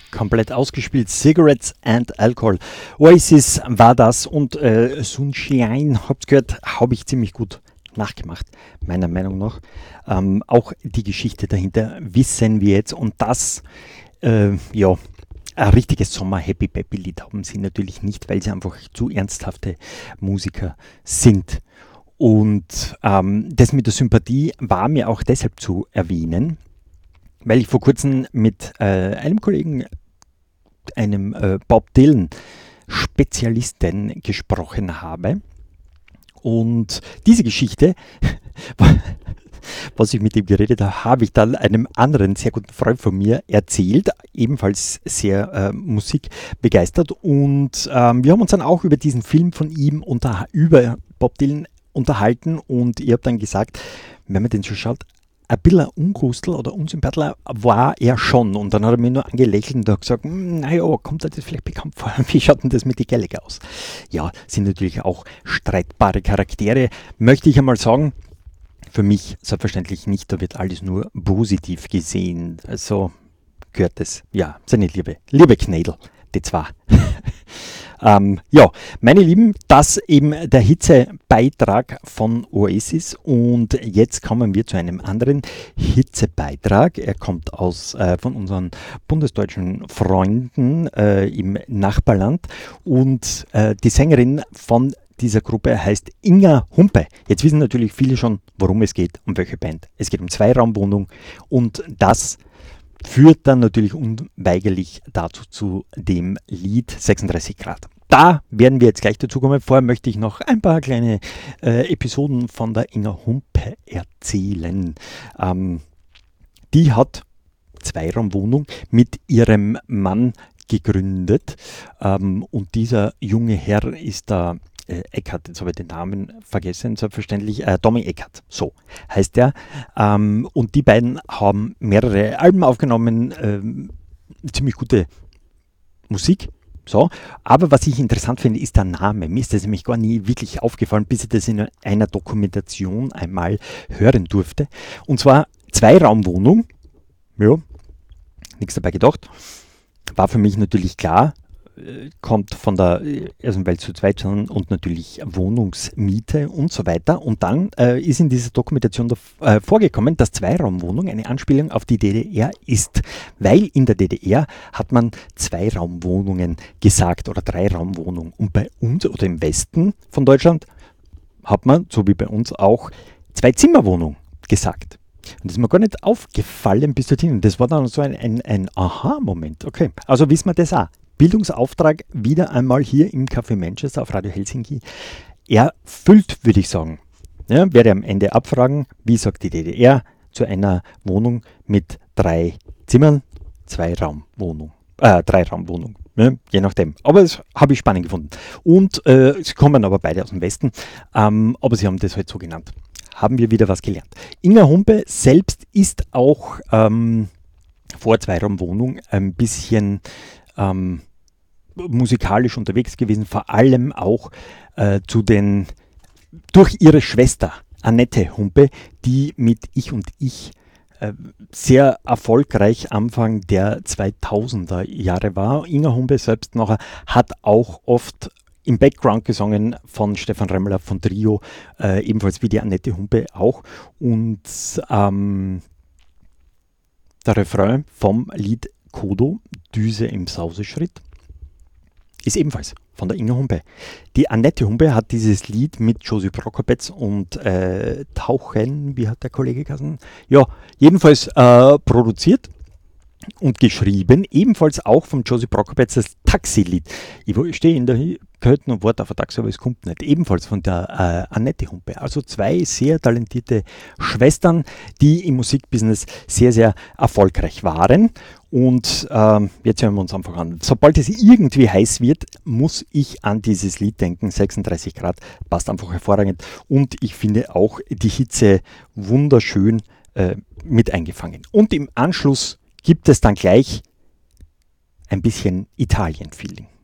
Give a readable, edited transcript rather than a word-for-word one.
komplett ausgespielt. Cigarettes and Alcohol. Oasis war das und Sunshine, habt ihr gehört, habe ich ziemlich gut nachgemacht, meiner Meinung nach. Auch die Geschichte dahinter wissen wir jetzt und das, ein richtiges Sommer-Happy-Peppy-Lied haben sie natürlich nicht, weil sie einfach zu ernsthafte Musiker sind. Und das mit der Sympathie war mir auch deshalb zu erwähnen, weil ich vor kurzem mit einem Kollegen, einem Bob Dylan Spezialisten gesprochen habe. Und diese Geschichte, was ich mit ihm geredet habe, habe ich dann einem anderen sehr guten Freund von mir erzählt, ebenfalls sehr musikbegeistert. Und wir haben uns dann auch über diesen Film von ihm, über Bob Dylan unterhalten. Und ich habe dann gesagt, wenn man den so schaut, ein bisschen Ungustel oder Unsympathler war er schon. Und dann hat er mir nur angelächelt und hat gesagt, naja, kommt dir das vielleicht bekannt vor? Wie schaut denn das mit die Gallagher aus? Ja, sind natürlich auch streitbare Charaktere. Möchte ich einmal sagen, für mich selbstverständlich nicht, da wird alles nur positiv gesehen. Also gehört es, ja, seine liebe Knädel, die zwei. Meine Lieben, das eben der Hitzebeitrag von Oasis und jetzt kommen wir zu einem anderen Hitzebeitrag. Er kommt von unseren bundesdeutschen Freunden im Nachbarland und die Sängerin von dieser Gruppe heißt Inga Humpe. Jetzt wissen natürlich viele schon, worum es geht, um welche Band. Es geht um Zweiraumwohnung und das führt dann natürlich unweigerlich dazu zu dem Lied 36 Grad. Da werden wir jetzt gleich dazu kommen. Vorher möchte ich noch ein paar kleine Episoden von der Inga Humpe erzählen. Die hat Zweiraumwohnung mit ihrem Mann gegründet und dieser junge Herr ist da Eckhardt, jetzt habe ich den Namen vergessen, selbstverständlich, Tommy Eckhardt, so heißt er. Und die beiden haben mehrere Alben aufgenommen, ziemlich gute Musik. So, aber was ich interessant finde, ist der Name. Mir ist das nämlich gar nie wirklich aufgefallen, bis ich das in einer Dokumentation einmal hören durfte. Und zwar Zweiraumwohnung, ja, nichts dabei gedacht, war für mich natürlich klar, kommt von der ersten Welt zu zweit und natürlich Wohnungsmiete und so weiter. Und dann ist in dieser Dokumentation vorgekommen, dass Zweiraumwohnung eine Anspielung auf die DDR ist. Weil in der DDR hat man Zweiraumwohnungen gesagt oder Dreiraumwohnungen. Und bei uns oder im Westen von Deutschland hat man, so wie bei uns auch, Zwei-Zimmer-Wohnung gesagt. Und das ist mir gar nicht aufgefallen bis dorthin. Und das war dann so ein Aha-Moment. Okay, also wissen wir das auch. Bildungsauftrag wieder einmal hier im Café Manchester auf Radio Helsinki erfüllt, würde ich sagen. Ja, werde am Ende abfragen, wie sagt die DDR zu einer Wohnung mit 3 Zimmern, Dreiraumwohnung, ja, je nachdem. Aber das habe ich spannend gefunden. Und sie kommen aber beide aus dem Westen, aber sie haben das halt so genannt. Haben wir wieder was gelernt. Inga Humpe selbst ist auch vor Zweiraumwohnung ein bisschen musikalisch unterwegs gewesen, vor allem auch durch ihre Schwester Annette Humpe, die mit Ich und Ich sehr erfolgreich Anfang der 2000er Jahre war. Inga Humpe selbst nachher hat auch oft im Background gesungen von Stefan Remmler von Trio, ebenfalls wie die Annette Humpe auch. Und der Refrain vom Lied Kodo, Düse im Sauseschritt, ist ebenfalls von der Inga Humpe. Die Annette Humpe hat dieses Lied mit Josie Prokopetz und Tauchen, wie hat der Kollege geheißen? Ja, jedenfalls produziert und geschrieben, ebenfalls auch von Josie Prokopetz das Taxilied. Ich stehe in der Kötten und warte auf ein Taxi, aber es kommt nicht. Ebenfalls von der Annette Humpe. Also 2 sehr talentierte Schwestern, die im Musikbusiness sehr, sehr erfolgreich waren. Und jetzt hören wir uns einfach an. Sobald es irgendwie heiß wird, muss ich an dieses Lied denken. 36 Grad passt einfach hervorragend. Und ich finde auch die Hitze wunderschön mit eingefangen. Und im Anschluss gibt es dann gleich ein bisschen Italien-Feeling.